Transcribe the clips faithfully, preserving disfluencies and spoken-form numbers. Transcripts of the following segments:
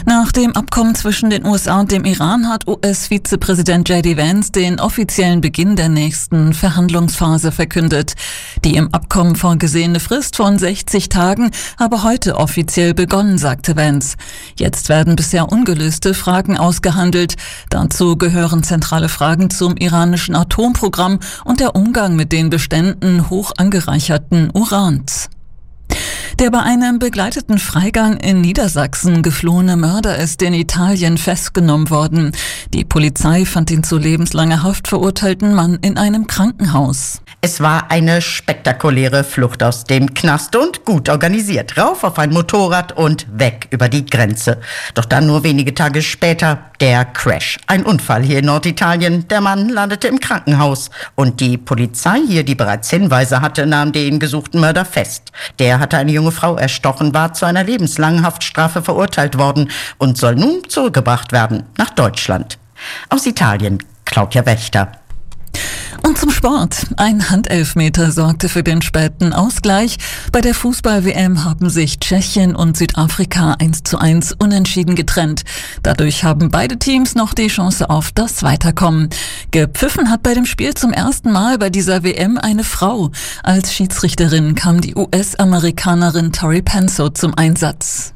Nach dem Abkommen zwischen den U S A und dem Iran hat U S-Vizepräsident J D Vance den offiziellen Beginn der nächsten Verhandlungsphase verkündet. Die im Abkommen vorgesehene Frist von sechzig Tagen habe heute offiziell begonnen, sagte Vance. Jetzt werden bisher ungelöste Fragen ausgehandelt. Dazu gehören zentrale Fragen zum iranischen Atomprogramm und der Umgang mit den Beständen hoch angereicherten Urans. Der bei einem begleiteten Freigang in Niedersachsen geflohene Mörder ist in Italien festgenommen worden. Die Polizei fand den zu lebenslanger Haft verurteilten Mann in einem Krankenhaus. Es war eine spektakuläre Flucht aus dem Knast und gut organisiert. Rauf auf ein Motorrad und weg über die Grenze. Doch dann nur wenige Tage später der Crash. Ein Unfall hier in Norditalien. Der Mann landete im Krankenhaus. Und die Polizei hier, die bereits Hinweise hatte, nahm den gesuchten Mörder fest. Der hatte eine junge Frau erstochen, war zu einer lebenslangen Haftstrafe verurteilt worden und soll nun zurückgebracht werden nach Deutschland. Aus Italien, Claudia Wächter. Und zum Sport. Ein Handelfmeter sorgte für den späten Ausgleich. Bei der Fußball-W M haben sich Tschechien und Südafrika eins zu eins unentschieden getrennt. Dadurch haben beide Teams noch die Chance auf das Weiterkommen. Gepfiffen hat bei dem Spiel zum ersten Mal bei dieser W M eine Frau. Als Schiedsrichterin kam die U S-Amerikanerin Tori Penso zum Einsatz.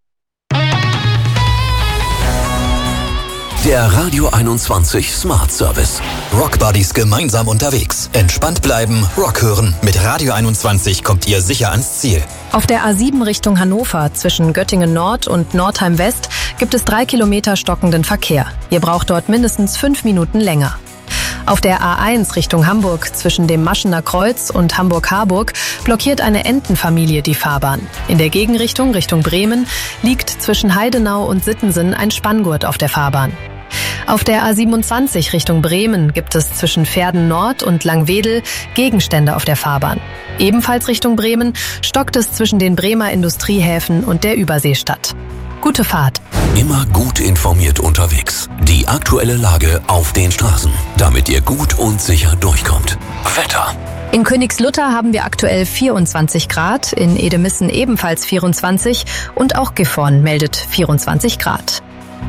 Der Radio einundzwanzig Smart Service. Rock Buddies gemeinsam unterwegs. Entspannt bleiben, Rock hören. Mit Radio einundzwanzig kommt ihr sicher ans Ziel. Auf der A sieben Richtung Hannover zwischen Göttingen Nord und Nordheim West gibt es drei Kilometer stockenden Verkehr. Ihr braucht dort mindestens fünf Minuten länger. Auf der A eins Richtung Hamburg zwischen dem Maschener Kreuz und Hamburg-Harburg blockiert eine Entenfamilie die Fahrbahn. In der Gegenrichtung Richtung Bremen liegt zwischen Heidenau und Sittensen ein Spanngurt auf der Fahrbahn. Auf der A siebenundzwanzig Richtung Bremen gibt es zwischen Verden Nord und Langwedel Gegenstände auf der Fahrbahn. Ebenfalls Richtung Bremen stockt es zwischen den Bremer Industriehäfen und der Überseestadt. Gute Fahrt. Immer gut informiert unterwegs. Die aktuelle Lage auf den Straßen, damit ihr gut und sicher durchkommt. Wetter. In Königslutter haben wir aktuell vierundzwanzig Grad, in Edemissen ebenfalls vierundzwanzig und auch Gifhorn meldet vierundzwanzig Grad.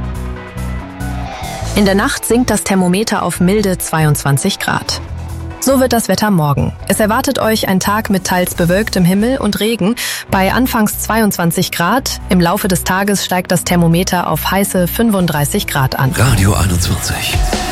In der Nacht sinkt das Thermometer auf milde zweiundzwanzig Grad. So wird das Wetter morgen. Es erwartet euch ein Tag mit teils bewölktem Himmel und Regen bei anfangs zweiundzwanzig Grad. Im Laufe des Tages steigt das Thermometer auf heiße fünfunddreißig Grad an. Radio einundzwanzig.